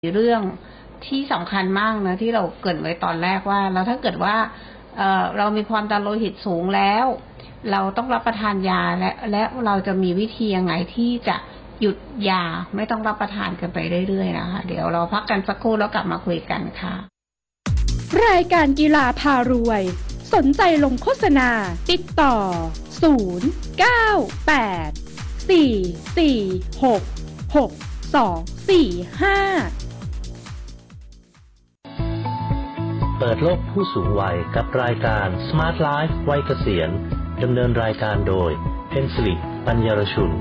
เรื่องที่สำคัญมากนะที่เราเกริ่นไว้ตอนแรกว่าแล้วถ้าเกิดว่าเรามีความดันโลหิตสูงแล้วเราต้องรับประทานยาและเราจะมีวิธียังไงที่จะหยุดยาไม่ต้องรับประทานกันไปเรื่อยๆนะคะเดี๋ยวเราพักกันสักครู่แล้วกลับมาคุยกันค่ะรายการกีฬาพารวยสนใจลงโฆษณาติดต่อ098 446 6245 เปิดโลกผู้สูงวัยกับรายการ Smart Life วัยเกษียณดำเนินรายการโดยเพ็ญศิริปัญญารชุน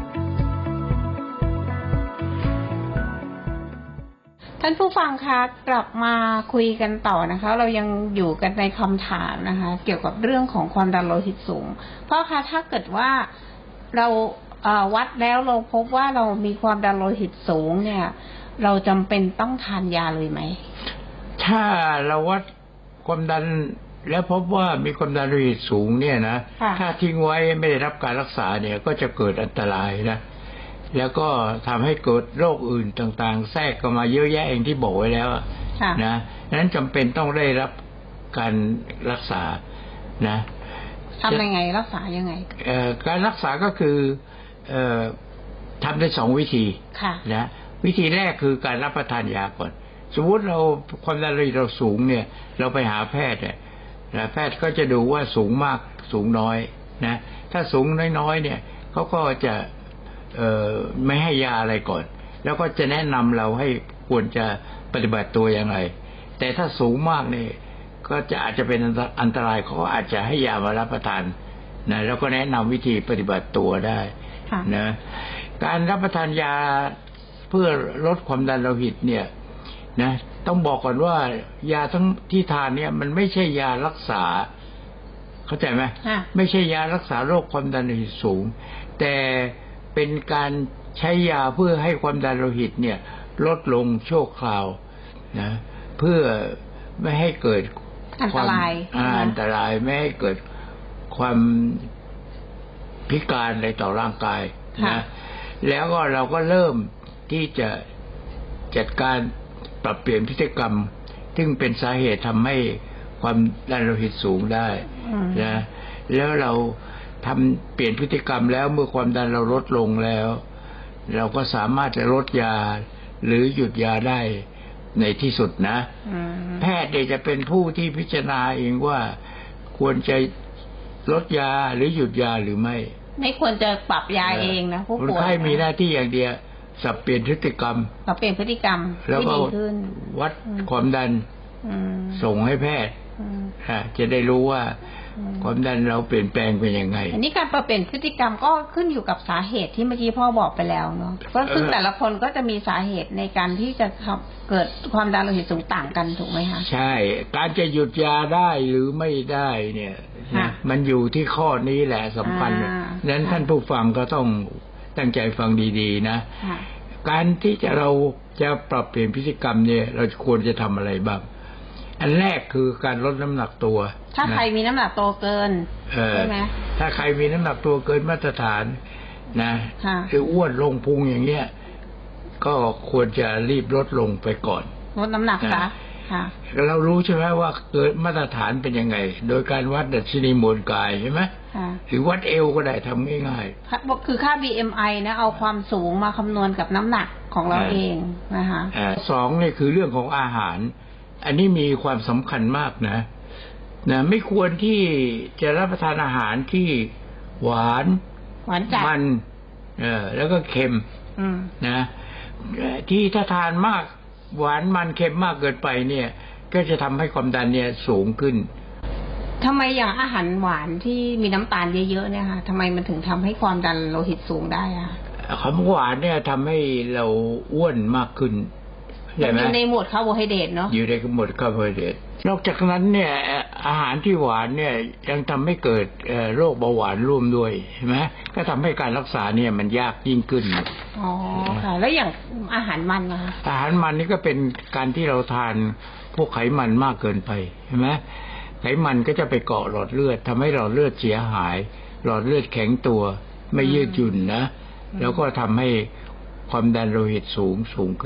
ท่านผู้ฟังคะกลับมาคุยกันต่อนะคะเรายังอยู่กันในคำถามนะคะเกี่ยวกับเรื่องของความดันโลหิตสูงเพราะถ้าเกิดว่าเราวัดแล้วเราพบว่าเรามีความดันโลหิตสูงเนี่ยเราจำเป็นต้องทานยาเลยไหมถ้าเราวัดความดันแล้วพบว่ามีความดันโลหิตสูงเนี่ยนะถ้าทิ้งไว้ไม่ได้รับการรักษาเนี่ยก็จะเกิดอันตรายนะแล้วก็ทำให้เกิดโรคอื่นต่างๆแทรกเข้ามาเยอะแยะเองที่บอกไว้แล้วนะนั้นจำเป็นต้องได้รับการรักษานะทำยังไงรักษายังไงการรักษาก็คือทำได้2 วิธีนะวิธีแรกคือการรับประทานยาก่อนสมมติเราความดันโลหิตเราสูงเนี่ยเราไปหาแพทย์เนี่ยแพทย์ก็จะดูว่าสูงมากสูงน้อยนะถ้าสูงน้อยๆเนี่ยเขาก็จะไม่ให้ยาอะไรก่อนแล้วก็จะแนะนำเราให้ควรจะปฏิบัติตัวอย่างไรแต่ถ้าสูงมากเนี่ยก็จะอาจจะเป็นอันตรายเขาอาจจะให้ยามารับประทานนะแล้วก็แนะนำวิธีปฏิบัติตัวได้นะการรับประทานยาเพื่อลดความดันโลหิตเนี่ยนะต้องบอกก่อนว่ายาทั้งที่ทานเนี่ยมันไม่ใช่ยารักษาเข้าใจไหมไม่ใช่ยารักษาโรคความดันโลหิตสูงแต่เป็นการใช้ยาเพื่อให้ความดันโลหิตเนี่ยลดลงชั่วคราวนะเพื่อไม่ให้เกิดอันตรายไม่ให้เกิดความพิการในต่อร่างกายนะแล้วก็เราก็เริ่มที่จะจัดการปรับเปลี่ยนพฤติกรรมซึ่งเป็นสาเหตุทำให้ความดันโลหิตสูงได้นะแล้วเราทำเปลี่ยนพฤติกรรมแล้วเมื่อความดันเราลดลงแล้วเราก็สามารถจะลดยาหรือหยุดยาได้ในที่สุดนะแพทย์จะเป็นผู้ที่พิจารณาเองว่าควรจะลดยาหรือหยุดยาหรือไม่ควรจะปรับยาเองนะผู้ป่วยคนไข้มีหน้าที่อย่างเดียวสับเปลี่ยนพฤติกรรมแล้วก็วัดความดันส่งให้แพทย์จะได้รู้ว่าความดันเราเปลี่ยนแปลงเป็นยังไงอันนี้การปรับเปลี่ยนพฤติกรรมก็ขึ้นอยู่กับสาเหตุที่เมื่อกี้พ่อบอกไปแล้วเนาะเพราะซึ่งแต่ละคนก็จะมีสาเหตุในการที่จะเกิดความดันโลหิตสูงต่างกันถูกไหมคะใช่การจะหยุดยาได้หรือไม่ได้เนี่ยมันอยู่ที่ข้อนี้แหละสำคัญนั้นท่านผู้ฟังก็ต้องตั้งใจฟังดีๆนะการที่เราจะปรับเปลี่ยนพฤติกรรมเนี่ยเราควรจะทำอะไรบ้างอันแรกคือการลดน้ำหนักตัวถ้าใครมีน้ำหนักตัวเกินใช่ไหมถ้าใครมีน้ำหนักตัวเกินมาตรฐานนะคืออ้วนลงพุงอย่างเงี้ยก็ควรจะรีบลดลงไปก่อนลดน้ำหนักซะเรารู้ใช่ไหมว่าเกิดมาตรฐานเป็นยังไงโดยการวัดดัชนีมวลกายใช่ไหมหรือวัดเอวก็ได้ทำง่ายๆคือค่า BMI นะเอาความสูงมาคำนวณกับน้ำหนักของเราเองนะคะ 2นี่คือเรื่องของอาหารอันนี้มีความสำคัญมากนะไม่ควรที่จะรับประทานอาหารที่หวานจัดมันแล้วก็เค็มนะที่ถ้าทานมากหวานมันเค็มมากเกินไปเนี่ยก็จะทำให้ความดันเนี่ยสูงขึ้นทำไมอย่างอาหารหวานที่มีน้ำตาลเยอะๆเนี่ยค่ะทำไมมันถึงทำให้ความดันโลหิตสูงได้อะของหวานเนี่ยทำให้เราอ้วนมากขึ้นอยู่ในหมวดคาร์โบไฮเดรตเนาะอยู่ในหมวดคาร์โบไฮเดรตนอกจากนั้นเนี่ยอาหารที่หวานเนี่ยยังทำให้เกิดโรคเบาหวานร่วมด้วยใช่ไหมก็ทำให้การรักษาเนี่ยมันยากยิ่งขึ้นอ๋อค่ะแล้วอย่างอาหารมันนะคะอาหารมันนี่ก็เป็นการที่เราทานพวกไขมันมากเกินไปใช่ไหมไขมันก็จะไปเกาะหลอดเลือดทำให้หลอดเลือดเสียหายหลอดเลือดแข็งตัวไม่ยืดหยุ่นนะแล้วก็ทำให้ความดันโลหิตสูงขึ้น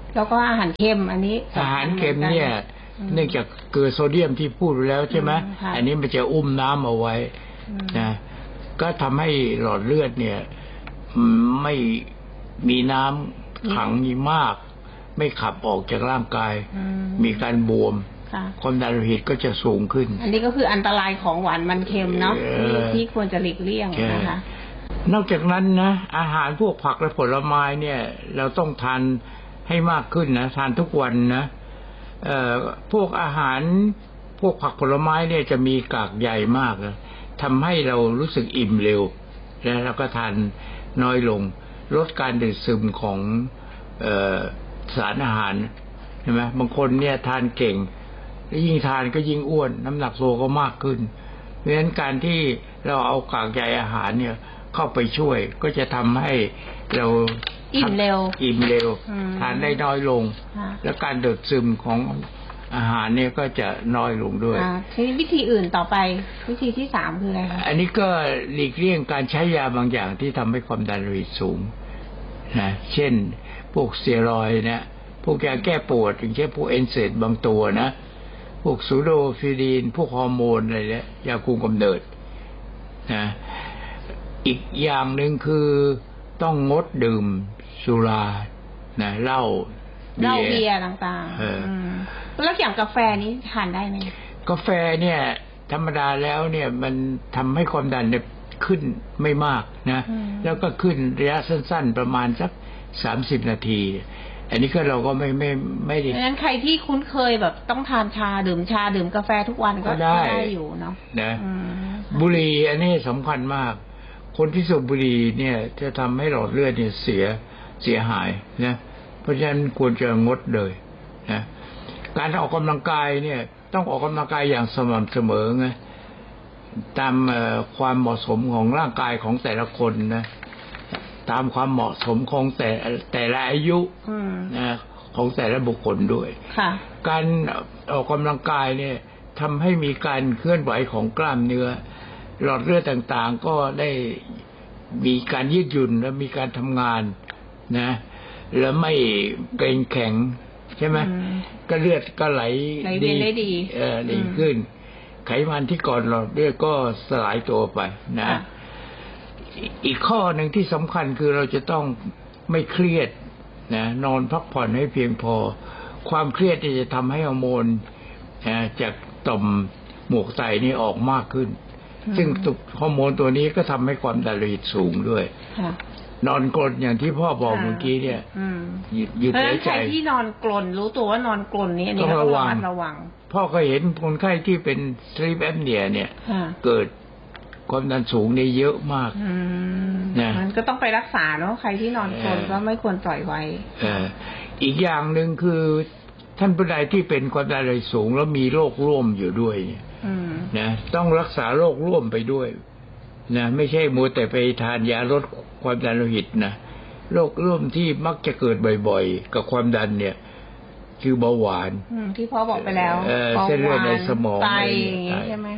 แล้วก็อาหารเค็มอันนี้อาหารเค็มเนี่ยเนื่องจากเกลือโซเดียมที่พูดไปแล้วใช่ไหมอันนี้มันจะอุ้มน้ำเอาไว้นะก็ทำให้หลอดเลือดเนี่ยไม่มีน้ำขังมากไม่ขับออกจากร่างกายมีการบวมความดันโลหิตก็จะสูงขึ้นอันนี้ก็คืออันตรายของหวานมันเค็มเนาะที่ควรจะหลีกเลี่ยงนะคะนอกจากนั้นนะอาหารพวกผักและผลไม้เนี่ยเราต้องทานให้มากขึ้นนะทานทุกวันนะพวกอาหารพวกผักผลไม้เนี่ยจะมีกากใยมากนะทำให้เรารู้สึกอิ่มเร็วแล้วเราก็ทานน้อยลงลดการดูดซึมของสารอาหารใช่ไหมบางคนเนี่ยทานเก่งยิ่งทานก็ยิ่งอ้วนน้ำหนักตัวก็มากขึ้นเพราะฉะนั้นการที่เราเอากากใยอาหารเนี่ยเข้าไปช่วยก็จะทำให้เราอิ่มเร็วทานได้น้อยลงและการดูดซึมของอาหารเนี่ยก็จะน้อยลงด้วยทีนี้วิธีอื่นต่อไปวิธีที่3คืออะไรคะอันนี้ก็หลีกเลี่ยงการใช้ยาบางอย่างที่ทำให้ความดันโลหิตสูงนะเช่นพวกสเตียรอยด์เนี่ยพวกยาแก้ปวดอย่างเช่นพวกเอนเซดบางตัวนะพวกซูโดฟิดีนพวกฮอร์โมนอะไรเนี่ยยาคุมกำเนิดนะอีกอย่างหนึ่งคือต้องงดดื่มสุรานะเหล้าเบียร์ต่างๆแล้วอย่างกาแฟนี้ทานได้ไหมกาแฟเนี่ยธรรมดาแล้วเนี่ยมันทำให้ความดันเนี่ยขึ้นไม่มากนะแล้วก็ขึ้นระยะสั้นๆประมาณสัก30 นาทีอันนี้ก็เราก็ไม่ได้ดังนั้นใครที่คุ้นเคยแบบต้องทานดื่มกาแฟทุกวันก็ได้อยู่เนาะนะบุหรี่อันนี้สำคัญมากคนที่สูบบุหรี่เนี่ยจะทำให้หลอดเลือดเนี่ยเสียหายนะเพราะฉะนั้นควรจะงดเลยนะการออกกำลังกายเนี่ยต้องออกกำลังกายอย่างสม่ำเสมอไงตามความเหมาะสมของร่างกายของแต่ละคนนะตามความเหมาะสมของแต่ละอายุนะของแต่ละบุคคลด้วยการออกกำลังกายเนี่ยทำให้มีการเคลื่อนไหวของกล้ามเนื้อหลอดเลือดต่างๆก็ได้มีการยืดหยุ่นและมีการทำงานนะแล้วไม่เกร็งแข็งใช่ไหมก็เลือดก็ไหลดีขึ้นไขมันที่ก่อนหลอดเลือดก็สลายตัวไปนะอีกข้อหนึ่งที่สำคัญคือเราจะต้องไม่เครียดนะนอนพักผ่อนให้เพียงพอความเครียดจะทำให้ฮอร์โมนจากต่อมหมวกไตนี่ออกมากขึ้นซึ่งฮอร์โมนตัวนี้ก็ทำให้ความดันโลหิตสูงด้วยนอนกรนอย่างที่พ่อบอกเมื่อกี้เนี่ยหยุดหายใจใครที่นอนกรนรู้ตัวว่านอนกรนนี่อันนี้ต้องระวังพ่อก็เห็นคนไข้ที่เป็น sleep apnea เนี่ยเกิดความดันสูงเนี่ยเยอะมากนะมันก็ต้องไปรักษาเนาะใครที่นอนกรนก็ไม่ควรปล่อยไว้อีกอย่างหนึ่งคือท่านผู้ใดที่เป็นความดันโลหิตสูงแล้วมีโรคร่วมอยู่ด้วยเนี่ยนะต้องรักษาโรคร่วมไปด้วยนะไม่ใช่มัวแต่ไปทานยาลดความดันโลหิตนะโรคร่วมที่มักจะเกิดบ่อยๆกับความดันเนี่ยคือเบาหวานที่พ่อบอกไปแล้วเส้นเลือดในสมองไตใช่ไหม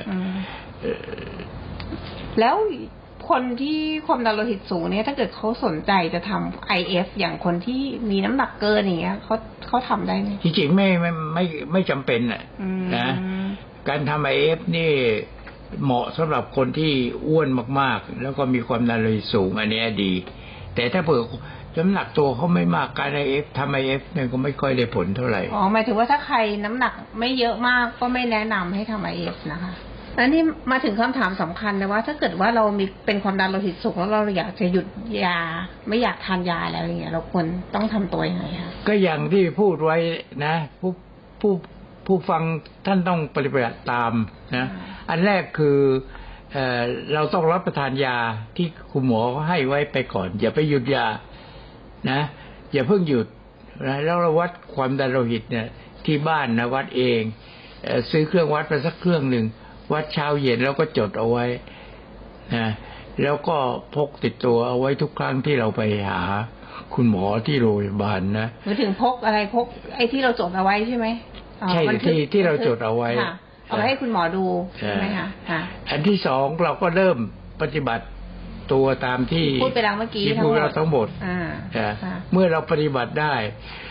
แล้วคนที่ความดันโลหิตสูงเนี่ยถ้าเกิดเขาสนใจจะทำ IF อย่างคนที่มีน้ำหนักเกินอย่างเงี้ยเขาทำได้ไหมจริงๆไม่จำเป็นนะการทำ IF นี่เหมาะสำหรับคนที่อ้วนมากๆแล้วก็มีความดันโลหิตสูงอันนี้ดีแต่ถ้าเผื่อน้ำหนักตัวเขาไม่มากการ IF ทำ IF เนี่ยก็ไม่ค่อยได้ผลเท่าไหร่หมายถึงว่าถ้าใครน้ำหนักไม่เยอะมากก็ไม่แนะนำให้ทำ IF นะคะแล้วนี่มาถึงคำถามสำคัญนะว่าถ้าเกิดว่าเรามีเป็นความดันโลหิตสูงแล้วเราอยากจะหยุดยาไม่อยากทานยาแล้วอย่างเงี้ยเราควรต้องทำตัวยังไงคะก็อย่างที่พูดไว้นะผู้ฟังท่านต้องปฏิบัติตามนะอันแรกคือเราต้องรับประทานยาที่คุณหมอให้ไว้ไปก่อนอย่าไปหยุดยานะอย่าเพิ่งหยุดนะแล้วเราวัดความดันโลหิตเนี่ยที่บ้านนะวัดเองซื้อเครื่องวัดไปสักเครื่องหนึ่งวัดเช้าเย็นแล้วก็จดเอาไว้นะแล้วก็พกติดตัวเอาไว้ทุกครั้งที่เราไปหาคุณหมอที่โรงพยาบาลนะหมายถึงพกอะไรพกไอ้ที่เราจดเอาไว้ใช่ไหมใช่ที่เราจดเอาไว้เอาไปให้คุณหมอดูใช่ไหมคะอันที่สองเราก็เริ่มปฏิบัติตัวตามที่พูดไปแล้วเมื่อกี้ที่พูดเราทั้งหมดเมื่อเราปฏิบัติได้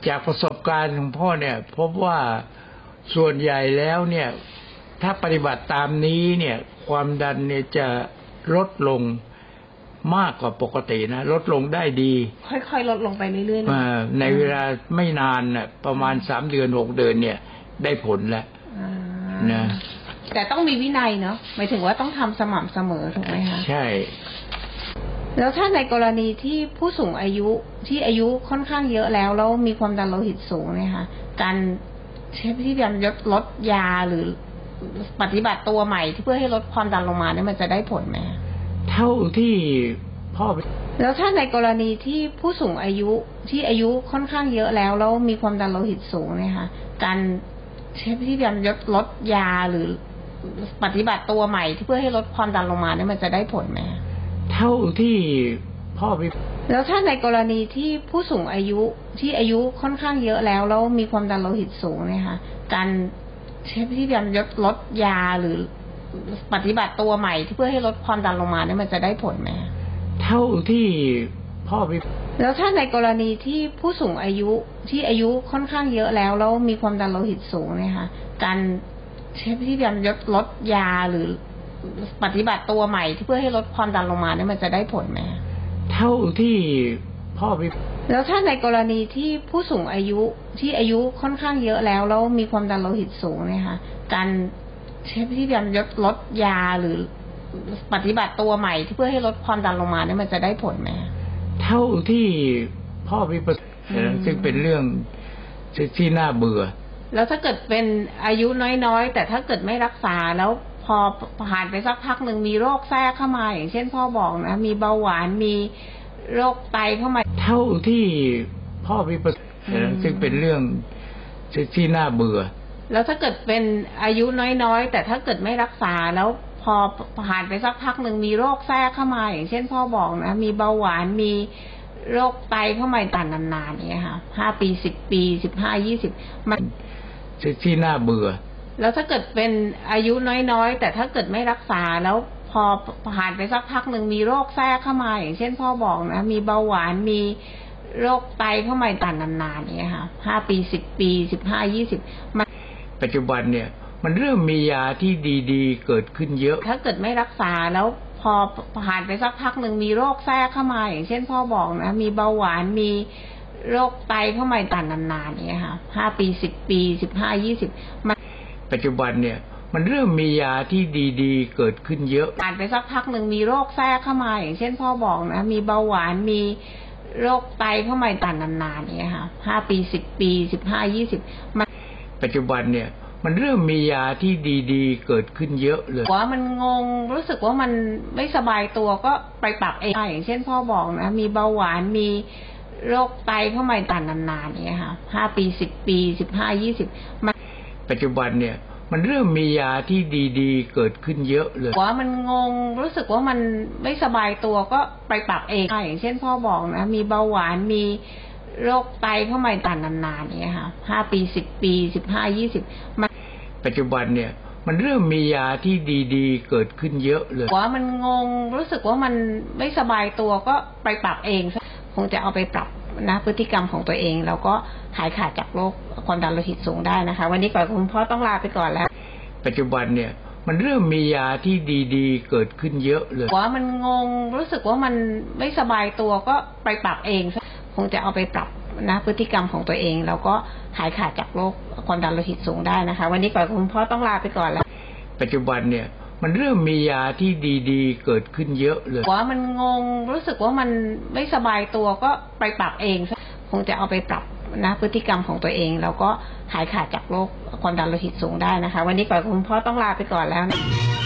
จากประสบการณ์ของพ่อเนี่ยพบว่าส่วนใหญ่แล้วเนี่ยถ้าปฏิบัติตามนี้เนี่ยความดันเนี่ยจะลดลงมากกว่าปกตินะลดลงได้ดีค่อยๆลดลงไปเรื่อยๆในเวลาไม่นานน่ะประมาณ3 เดือน 6 เดือนเนี่ยได้ผลแล้วนะแต่ต้องมีวินัยเนาะหมายถึงว่าต้องทำสม่ำเสมอถูกไหมคะใช่แล้วถ้าในกรณีที่ผู้สูงอายุที่อายุค่อนข้างเยอะแล้วมีความดันโลหิตสูงเนี่ยค่ะการใช้พยายามลดยาหรือปฏิบัติตัวใหม่ที่เพื่อให้ลดความดันลงมาเนี่ยมันจะได้ผลไหมเท่าที่พ่อแล้วถ้าในกรณีที่ผู้สูงอายุที่อายุค่อนข้างเยอะแล้วมีความดันโลหิตสูงเนี่ยค่ะการใช้พยายามลดยาหรือปฏิบัติตัวใหม่ที่เพื่อให้ลดความดันลงมาเนี่ยมันจะได้ผลไหมเท่าที่พ่อแล้วถ้าในกรณีที่ผู้สูงอายุที่อายุค่อนข้างเยอะแล้วมีความดันโลหิตสูงเนี่ยค่ะการใช้พยายามลดยาหรือปฏิบัติตัวใหม่ที่เพื่อให้ลดความดันลงมาเนี่ยมันจะได้ผลไหมเท่าที่พ่อแล้วถ้าในกรณีที่ผู้สูงอายุที่อายุค่อนข้างเยอะแล้วมีความดันโลหิตสูงเนี่ยค่ะการใช้พยายามลดยาหรือปฏิบัติตัวใหม่ที่เพื่อให้ลดความดันลงมาเนี่ยมันจะได้ผลไหมเท่าที่พ่อแล้วถ้าในกรณีที่ผู้สูงอายุที่อายุค่อนข้างเยอะแล้วมีความดันโลหิตสูงเนี่ยค่ะการใช้พยายามลดยาหรือปฏิบัติตัวใหม่ที่เพื่อให้ลดความดันลงมาเนี่ยมันจะได้ผลไหมเท่าที่พ่อซึ่งเป็นเรื่องที่น่าเบื่อแล้วถ้าเกิดเป็นอายุน้อยๆแต่ถ้าเกิดไม่รักษาแล้วพอผ่านไปสักพักหนึ่งมีโรคแทรกเข้ามาอย่างเช่นพ่อบอกนะมีเบาหวานมีโรคไตเข้ามาเท่าที่พ่อซึ่งเป็นเรื่องที่น่าเบื่อแล้วถ้าเกิดเป็นอายุน้อยๆแต่ถ้าเกิดไม่รักษาแล้วพอผ่านไปสักพักหนึ่งมีโรคแทรกเข้ามาอย่างเช่นพ่อบอกนะมีเบาหวานมีโรคไตเข้ามาต่างนานๆเนี่ยค่ะ5 ปี10 ปี15 20มันที่น่าเบื่อแล้วถ้าเกิดเป็นอายุน้อยๆแต่ถ้าเกิดไม่รักษาแล้วพอผ่านไปสักพักหนึ่งมีโรคแทรกเข้ามาอย่างเช่นพ่อบอกนะมีเบาหวานมีโรคไตเข้ามาต่างนานๆเนี่ยค่ะ5 ปี10 ปี15 20มันปัจจุบันเนี่ยมันเริ่มมียาที่ดีๆเกิดขึ้นเยอะถ้าเกิดไม่รักษาแล้วพอผ่านไปสักพักหนึ่งมีโรคแทรกเข้ามาอย่างเช่นพ่อบอกนะมีเบาหวานมีโรคไตเข้ามาต่างนานๆเนี่ยค่ะ5 ปี10 ปี15 20มันปัจจุบันเนี่ยมันเริ่มมียาที่ดีๆเกิดขึ้นเยอะผ่านไปสักพักหนึ่งมีโรคแทรกเข้ามาอย่างเช่นพ่อบอกนะมีเบาหวานมีโรคไตเข้ามาต่างนานๆเนี่ยค่ะ5 ปี10 ปี15 20มันปัจจุบันเนี่ยมันเริ่มมียาที่ดีๆเกิดขึ้นเยอะเลยว่ามันงงรู้สึกว่ามันไม่สบายตัวก็ไปปรับเองอย่างเช่นพ่อบอกนะมีเบาหวานมีโรคไตเข้ามาต่างนานๆเนี่ยค่ะ5 ปี10 ปี15 20มันปัจจุบันเนี่ยมันเริ่มมียาที่ดีๆเกิดขึ้นเยอะเลยว่ามันงงรู้สึกว่ามันไม่สบายตัวก็ไปปรับเองอย่างเช่นพ่อบอกนะมีเบาหวานมีโรคไตเข้ามาต่างนานๆเนี่ยค่ะ5 ปี10 ปี15 20มันปัจจุบันเนี่ยมันเริ่มมียาที่ดีๆเกิดขึ้นเยอะเลยว่ามันงงรู้สึกว่ามันไม่สบายตัวก็ไปปรับเองคงจะเอาไปปรับนะพฤติกรรมของตัวเองแล้วก็หายขาดจากโรคความดันโลหิตสูงได้นะคะวันนี้ก่อนคุณพ่อต้องลาไปก่อนแล้วปัจจุบันเนี่ยมันเริ่มมียาที่ดีๆเกิดขึ้นเยอะเลยว่ามันงงรู้สึกว่ามันไม่สบายตัวก็ไปปรับเองคงจะเอาไปปรับนะพฤติกรรมของตัวเองแล้วก็หายขาดจากโรคความดันโลหิตสูงได้นะคะวันนี้ก่อนคุณพ่อต้องลาไปก่อนแล้วปัจจุบันเนี่ยมันเริ่มมียาที่ดีๆเกิดขึ้นเยอะเลยว่ามันงงรู้สึกว่ามันไม่สบายตัวก็ไปปรับเองคงจะเอาไปปรับนะพฤติกรรมของตัวเองแล้วก็หายขาดจากโรคความดันโลหิตสูงได้นะคะวันนี้ก่อนคุณพ่อต้องลาไปก่อนแล้วนะ